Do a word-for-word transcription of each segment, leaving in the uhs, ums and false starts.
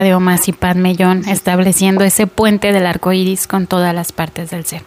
de Omas y Padme Hum, estableciendo ese puente del arco iris con todas las partes del ser.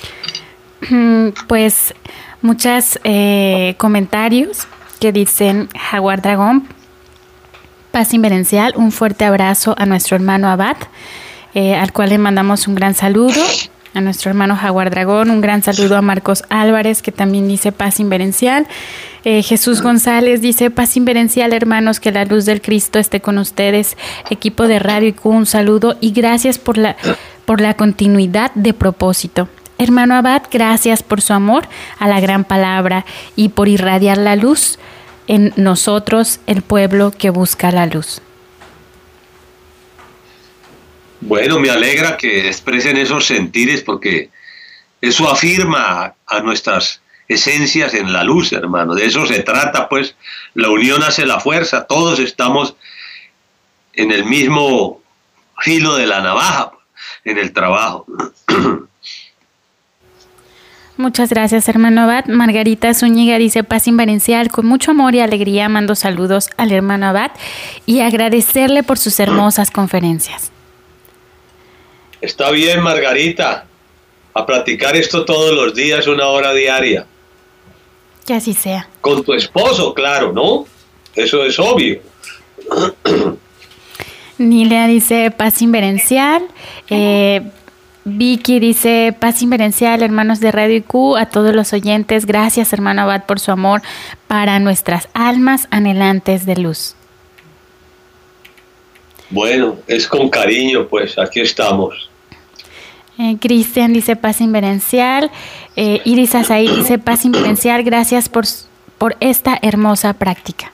Pues muchos eh, comentarios que dicen: Jaguar Dragón, paz inverencial, un fuerte abrazo a nuestro hermano Abad, eh, al cual le mandamos un gran saludo. A nuestro hermano Jaguar Dragón, un gran saludo a Marcos Álvarez, que también dice paz inverencial. Eh, Jesús González dice: paz inverencial, hermanos, que la luz del Cristo esté con ustedes. Equipo de Radio I Q, un saludo y gracias por la, por la continuidad de propósito. Hermano Abad, gracias por su amor a la gran palabra y por irradiar la luz en nosotros, el pueblo que busca la luz. Bueno, me alegra que expresen esos sentires porque eso afirma a nuestras esencias en la luz, hermano. De eso se trata, pues. La unión hace la fuerza. Todos estamos en el mismo filo de la navaja, en el trabajo. Muchas gracias, hermano Abad. Margarita Zúñiga dice: paz inverencial, con mucho amor y alegría mando saludos al hermano Abad y agradecerle por sus hermosas conferencias. Está bien, Margarita, a practicar esto todos los días, una hora diaria. Que así sea. Con tu esposo, claro, ¿no? Eso es obvio. Nilia dice: paz inverencial. Eh, Vicky dice: paz inverencial, hermanos de Radio I Q, a todos los oyentes. Gracias, hermano Abad, por su amor para nuestras almas anhelantes de luz. Bueno, es con cariño, pues, aquí estamos. Eh, Cristian dice: paz inverencial. Eh, Iris Azaí dice: paz inverencial, gracias por, por esta hermosa práctica.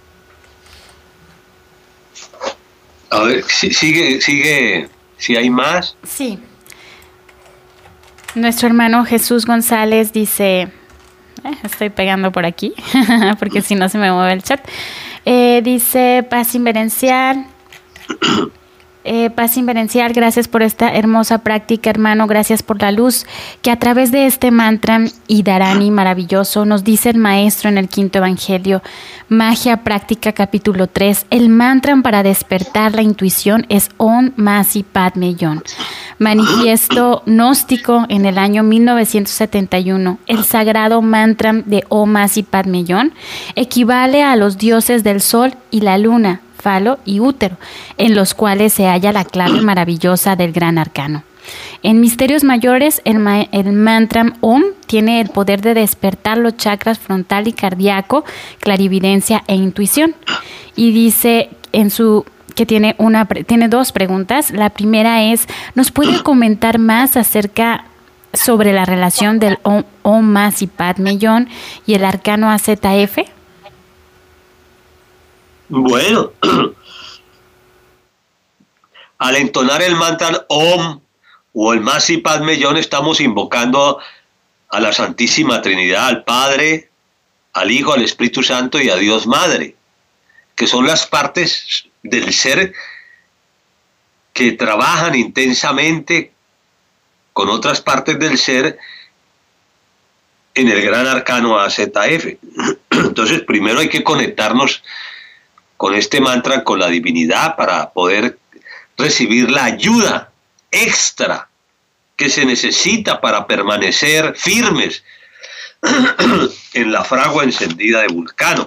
A ver, sigue, sigue, si hay más. Sí. Nuestro hermano Jesús González dice, eh, estoy pegando por aquí, porque si no se me mueve el chat. Eh, dice: paz inverencial. Eh, paz inverencial, gracias por esta hermosa práctica, hermano, gracias por la luz que a través de este mantra y dharani maravilloso nos dice el maestro en el quinto evangelio. Magia práctica capítulo tres, el mantra para despertar la intuición es Om Masi Padme Hum. Manifiesto gnóstico en el año mil novecientos setenta y uno, el sagrado mantra de Om Masi Padme Hum equivale a los dioses del sol y la luna, falo y útero, en los cuales se halla la clave maravillosa del gran arcano. En misterios mayores, el, ma el mantra Om tiene el poder de despertar los chakras frontal y cardíaco, clarividencia e intuición. Y dice en su que tiene una tiene dos preguntas. La primera es: ¿nos puede comentar más acerca sobre la relación del Om, Om Masi Padme Hum y el arcano A Z F? Bueno, al entonar el mantra Om o el Masi Padme Hum estamos invocando a la Santísima Trinidad, al Padre, al Hijo, al Espíritu Santo y a Dios Madre, que son las partes del ser que trabajan intensamente con otras partes del ser en el gran arcano A Z F. Entonces, primero hay que conectarnos con este mantra, con la divinidad, para poder recibir la ayuda extra que se necesita para permanecer firmes en la fragua encendida de Vulcano.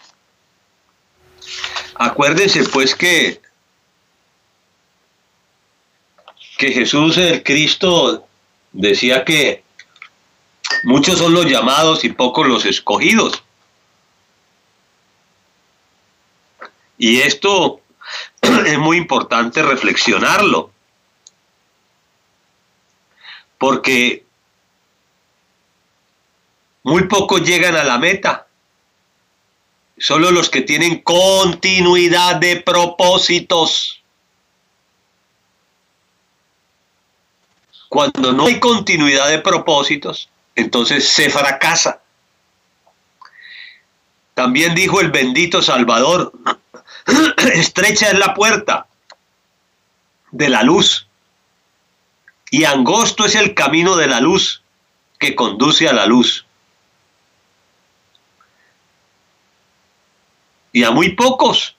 Acuérdense pues que, que Jesús el Cristo decía que muchos son los llamados y pocos los escogidos. Y esto es muy importante reflexionarlo, porque muy pocos llegan a la meta, solo los que tienen continuidad de propósitos. Cuando no hay continuidad de propósitos, entonces se fracasa. También dijo el bendito Salvador: estrecha es la puerta de la luz y angosto es el camino de la luz que conduce a la luz. Y a muy pocos